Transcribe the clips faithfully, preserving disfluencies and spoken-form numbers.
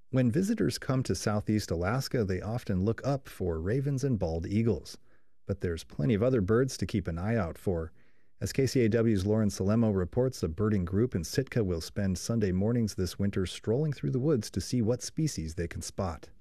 When visitors come to Southeast Alaska, they often look up for ravens and bald eagles. But there's plenty of other birds to keep an eye out for. As K C A W's Lauren Salemo reports, a birding group in Sitka will spend Sunday mornings this winter strolling through the woods to see what species they can spot.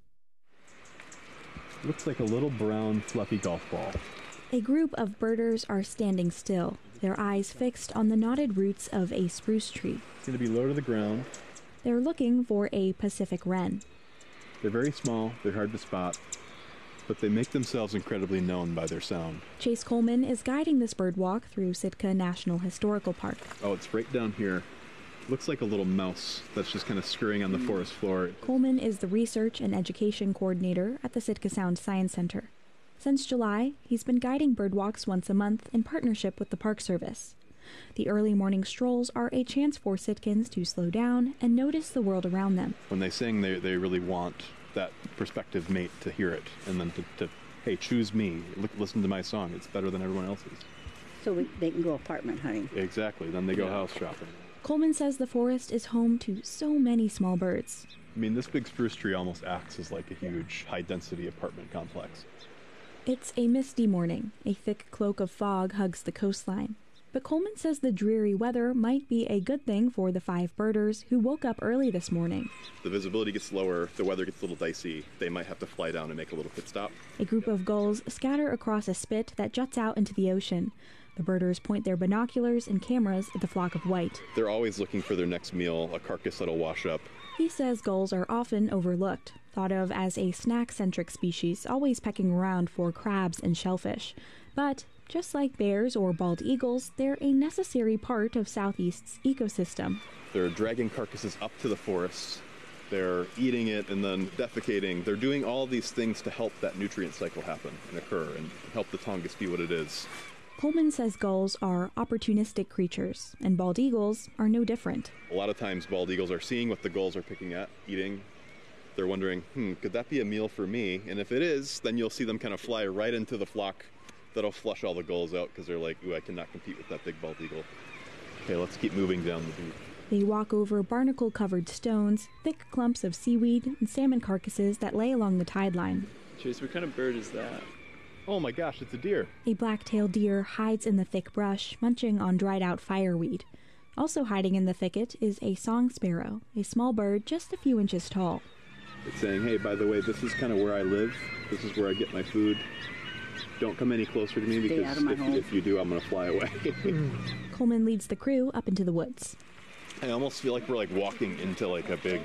Looks like a little brown fluffy golf ball. A group of birders are standing still, their eyes fixed on the knotted roots of a spruce tree. It's going to be low to the ground. They're looking for a Pacific wren. They're very small, they're hard to spot, but they make themselves incredibly known by their sound. Chase Coleman is guiding this bird walk through Sitka National Historical Park. Oh, it's right down here. Looks like a little mouse that's just kind of scurrying on the forest floor. Coleman is the research and education coordinator at the Sitka Sound Science Center. Since July, he's been guiding bird walks once a month in partnership with the Park Service. The early morning strolls are a chance for Sitkans to slow down and notice the world around them. When they sing, they, they really want that prospective mate to hear it and then to, to hey, choose me, look, listen to my song, it's better than everyone else's. So we, they can go apartment hunting. Exactly, then they go house shopping. Coleman says the forest is home to so many small birds. I mean, this big spruce tree almost acts as like a huge high-density apartment complex. It's a misty morning. A thick cloak of fog hugs the coastline. But Coleman says the dreary weather might be a good thing for the five birders who woke up early this morning. The visibility gets lower, the weather gets a little dicey. They might have to fly down and make a little pit stop. A group of gulls scatter across a spit that juts out into the ocean. The birders point their binoculars and cameras at the flock of white. They're always looking for their next meal, a carcass that'll wash up. He says gulls are often overlooked, thought of as a snack-centric species, always pecking around for crabs and shellfish. But just like bears or bald eagles, they're a necessary part of Southeast's ecosystem. They're dragging carcasses up to the forests. They're eating it and then defecating. They're doing all these things to help that nutrient cycle happen and occur and help the Tongass be what it is. Coleman says gulls are opportunistic creatures, and bald eagles are no different. A lot of times bald eagles are seeing what the gulls are picking at, eating. They're wondering, hmm, could that be a meal for me? And if it is, then you'll see them kind of fly right into the flock that'll flush all the gulls out because they're like, ooh, I cannot compete with that big bald eagle. Okay, let's keep moving down the beach. They walk over barnacle-covered stones, thick clumps of seaweed, and salmon carcasses that lay along the tide line. Chase, what kind of bird is that? Oh my gosh, it's a deer. A black-tailed deer hides in the thick brush, munching on dried-out fireweed. Also hiding in the thicket is a song sparrow, a small bird just a few inches tall. It's saying, hey, by the way, this is kind of where I live. This is where I get my food. Don't come any closer to me because if, if you do, I'm going to fly away. Coleman leads the crew up into the woods. I almost feel like we're like walking into like a big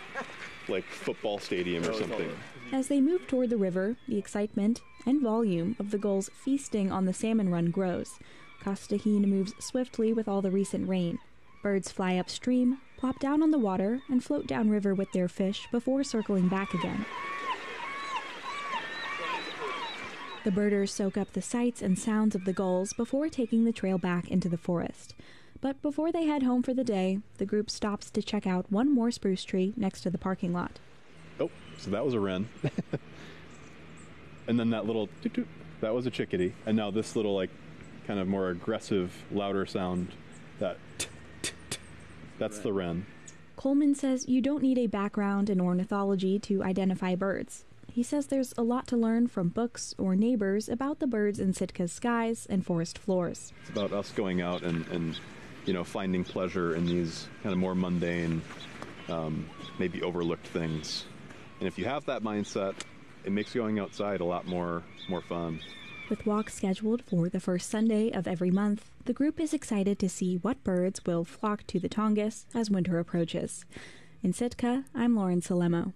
like football stadium or something. As they move toward the river, the excitement and volume of the gulls feasting on the salmon run grows. Costa-Heen moves swiftly with all the recent rain. Birds fly upstream, plop down on the water, and float downriver with their fish before circling back again. The birders soak up the sights and sounds of the gulls before taking the trail back into the forest. But before they head home for the day, the group stops to check out one more spruce tree next to the parking lot. Oh, so that was a wren. And then that little toot toot, that was a chickadee. And now this little like kind of more aggressive, louder sound, that t- t- t- that's the wren. Coleman says you don't need a background in ornithology to identify birds. He says there's a lot to learn from books or neighbors about the birds in Sitka's skies and forest floors. It's about us going out and, and you know, finding pleasure in these kind of more mundane, um, maybe overlooked things. And if you have that mindset, it makes going outside a lot more, more fun. With walks scheduled for the first Sunday of every month, the group is excited to see what birds will flock to the Tongass as winter approaches. In Sitka, I'm Lauren Salemo.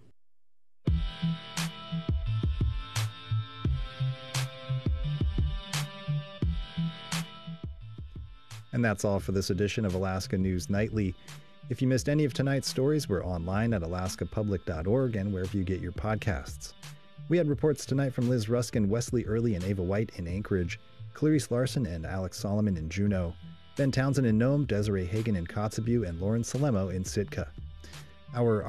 And that's all for this edition of Alaska News Nightly. If you missed any of tonight's stories, we're online at alaska public dot org and wherever you get your podcasts. We had reports tonight from Liz Ruskin, Wesley Early, and Ava White in Anchorage, Clarice Larson and Alex Solomon in Juneau, Ben Townsend in Nome, Desiree Hagen in Kotzebue, and Lauren Salemo in Sitka. Our